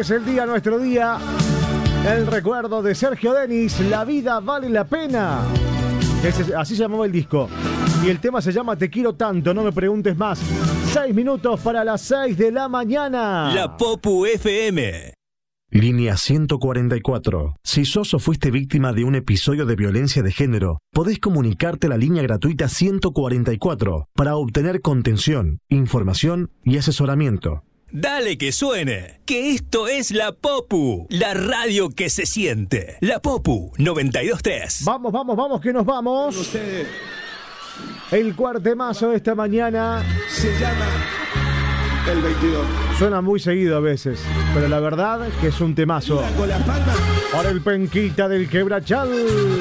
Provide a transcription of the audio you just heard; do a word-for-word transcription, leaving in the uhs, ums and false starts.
es el día, nuestro día. El recuerdo de Sergio Denis, La vida vale la pena. Ese, así se llamaba el disco. Y el tema se llama Te quiero tanto, no me preguntes más. Seis minutos para las seis de la mañana. La Popu F M. Línea ciento cuarenta y cuatro. Si sos o fuiste víctima de un episodio de violencia de género, podés comunicarte a la línea gratuita ciento cuarenta y cuatro para obtener contención, información y asesoramiento. Dale que suene, que esto es La Popu, la radio que se siente. La Popu noventa y dos punto tres. Vamos, vamos, vamos, que nos vamos. Ustedes. El cuartemazo de esta mañana Se llama El veintidós. suena muy seguido a veces, pero la verdad que es un temazo. Con las palmas. Para el penquita del Quebrachal.